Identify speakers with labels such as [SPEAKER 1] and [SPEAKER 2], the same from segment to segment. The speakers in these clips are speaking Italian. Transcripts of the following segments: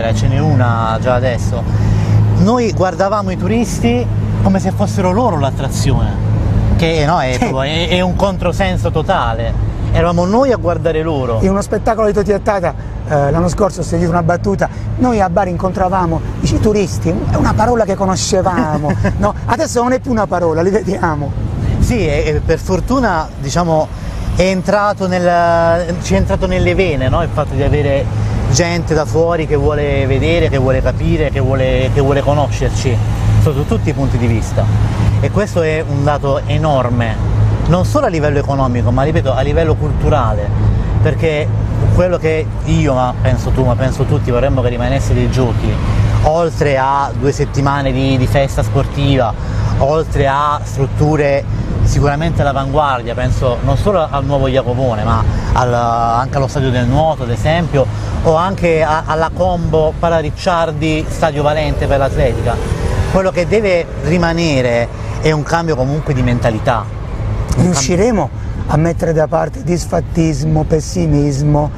[SPEAKER 1] ce n'è una già adesso. Noi guardavamo i turisti come se fossero loro l'attrazione, che no, è un controsenso totale. Eravamo noi a guardare loro.
[SPEAKER 2] In uno spettacolo di Toti e Tata l'anno scorso ho sentito una battuta, noi a Bari incontravamo i turisti, è una parola che conoscevamo, no? Adesso non è più una parola, li vediamo.
[SPEAKER 1] Sì, e per fortuna diciamo ci è entrato nelle vene, no? Il fatto di avere gente da fuori che vuole vedere, che vuole capire, che vuole conoscerci sotto tutti i punti di vista, e questo è un dato enorme, non solo a livello economico, ma ripeto a livello culturale, perché quello che io, ma penso tu, ma penso tutti, vorremmo che rimanesse dei giochi, oltre a 2 settimane di festa sportiva, oltre a strutture sicuramente all'avanguardia, penso non solo al nuovo Jacopone, ma anche allo stadio del nuoto ad esempio, o anche alla combo Pala-Ricciardi Stadio Valente per l'atletica. Quello che deve rimanere è un cambio comunque di mentalità.
[SPEAKER 2] Riusciremo a mettere da parte disfattismo, pessimismo,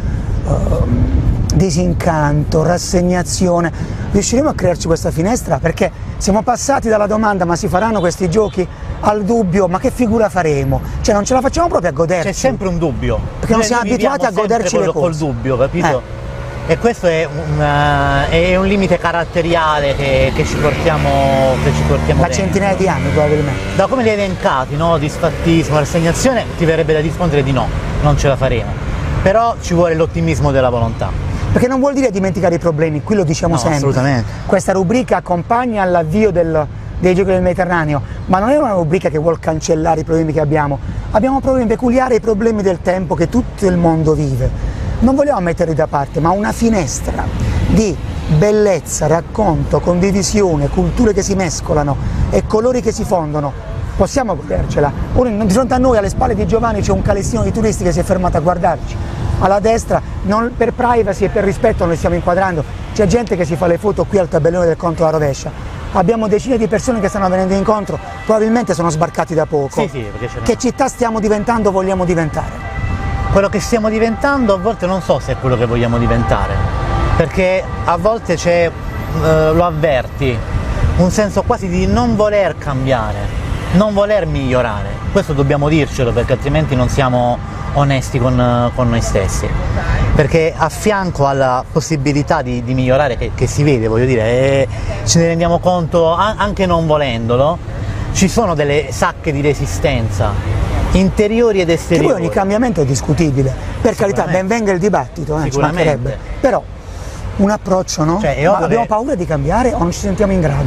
[SPEAKER 2] disincanto, rassegnazione? Riusciremo a crearci questa finestra? Perché siamo passati dalla domanda ma si faranno questi giochi al dubbio ma che figura faremo? Cioè non ce la facciamo proprio a goderci.
[SPEAKER 1] C'è sempre un dubbio.
[SPEAKER 2] Perché non siamo abituati a goderci le cose.
[SPEAKER 1] Col dubbio, capito? E questo è un limite caratteriale che ci portiamo
[SPEAKER 2] da
[SPEAKER 1] dentro.
[SPEAKER 2] Centinaia di anni probabilmente.
[SPEAKER 1] Da come li hai elencati, no? Disfattismo, rassegnazione, ti verrebbe da rispondere di no, non ce la faremo. Però ci vuole l'ottimismo della volontà.
[SPEAKER 2] Perché non vuol dire dimenticare i problemi, qui lo diciamo sempre.
[SPEAKER 1] Assolutamente.
[SPEAKER 2] Questa rubrica accompagna all'avvio dei Giochi del Mediterraneo, ma non è una rubrica che vuol cancellare i problemi che abbiamo. Abbiamo problemi peculiari, i problemi del tempo che tutto il mondo vive. Non vogliamo metterli da parte, ma una finestra di bellezza, racconto, condivisione, culture che si mescolano e colori che si fondono. Possiamo godercela. Ora di fronte a noi, alle spalle di Giovanni, c'è un calestino di turisti che si è fermato a guardarci. Alla destra, non per privacy e per rispetto noi stiamo inquadrando, c'è gente che si fa le foto qui al tabellone del conto alla rovescia. Abbiamo decine di persone che stanno venendo incontro, probabilmente sono sbarcati da poco.
[SPEAKER 1] Sì, perché
[SPEAKER 2] che città stiamo diventando, vogliamo diventare?
[SPEAKER 1] Quello che stiamo diventando a volte non so se è quello che vogliamo diventare, perché a volte c'è, lo avverti, un senso quasi di non voler cambiare, non voler migliorare. Questo dobbiamo dircelo, perché altrimenti non siamo onesti con noi stessi, perché a fianco alla possibilità di migliorare che si vede, voglio dire, e ce ne rendiamo conto anche non volendolo, ci sono delle sacche di resistenza interiori ed esteriori.
[SPEAKER 2] Che poi ogni cambiamento è discutibile, per carità, ben venga il dibattito, ci mancherebbe, però un approccio, no?
[SPEAKER 1] Cioè,
[SPEAKER 2] ma abbiamo paura di cambiare o non ci sentiamo in grado?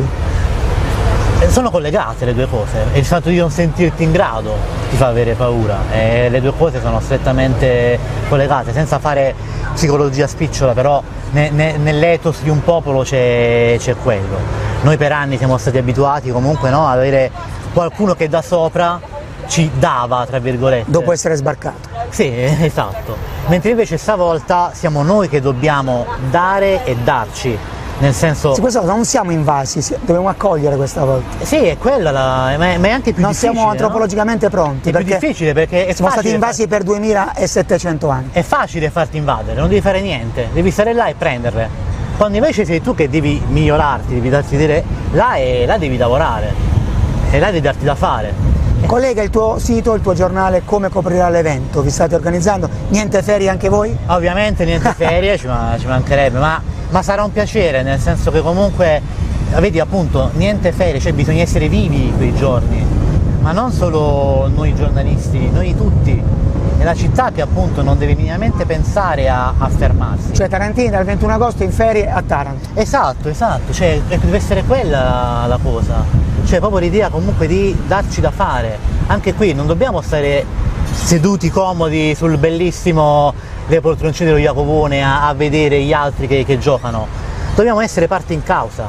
[SPEAKER 1] Sono collegate le due cose, e il fatto di non sentirti in grado ti fa avere paura, e le due cose sono strettamente collegate, senza fare psicologia spicciola, però nell'ethos di un popolo c'è quello. Noi per anni siamo stati abituati comunque, no, ad avere qualcuno che da sopra ci dava, tra virgolette.
[SPEAKER 2] Dopo essere sbarcato.
[SPEAKER 1] Sì, esatto. Mentre invece stavolta siamo noi che dobbiamo dare e darci. Nel senso...
[SPEAKER 2] Sì, questa cosa non siamo invasi, dobbiamo accogliere questa volta.
[SPEAKER 1] Sì, è quella ma è anche più
[SPEAKER 2] non
[SPEAKER 1] difficile.
[SPEAKER 2] Non siamo antropologicamente pronti.
[SPEAKER 1] È più difficile perché
[SPEAKER 2] siamo stati invasi per 2700 anni.
[SPEAKER 1] È facile farti invadere, non devi fare niente, devi stare là e prenderle. Quando invece sei tu che devi migliorarti, devi darti là devi lavorare, e là devi darti da fare.
[SPEAKER 2] Collega, il tuo sito, il tuo giornale, come coprirà l'evento? Vi state organizzando? Niente ferie anche voi?
[SPEAKER 1] Ovviamente niente ferie, ci mancherebbe, ma sarà un piacere, nel senso che comunque, vedi appunto, niente ferie, cioè bisogna essere vivi quei giorni, ma non solo noi giornalisti, noi tutti, è la città che appunto non deve minimamente pensare a fermarsi.
[SPEAKER 2] Cioè Tarantina dal 21 agosto in ferie a Taranto.
[SPEAKER 1] Esatto, cioè deve essere quella la cosa. Cioè proprio l'idea comunque di darci da fare. Anche qui non dobbiamo stare seduti comodi sul bellissimo le poltroncine dello Jacopone a vedere gli altri che giocano. Dobbiamo essere parte in causa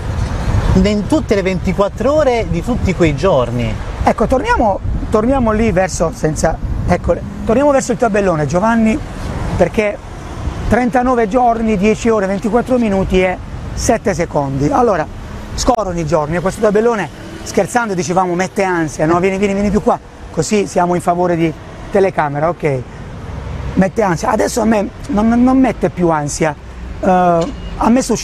[SPEAKER 1] in tutte le 24 ore di tutti quei giorni.
[SPEAKER 2] Ecco, torniamo lì verso torniamo verso il tabellone, Giovanni, perché 39 giorni, 10 ore, 24 minuti e 7 secondi. Allora, scorrono i giorni, e questo tabellone, scherzando dicevamo, mette ansia, no? Vieni più qua, così siamo in favore di telecamera, ok? Mette ansia. Adesso a me non mette più ansia, a me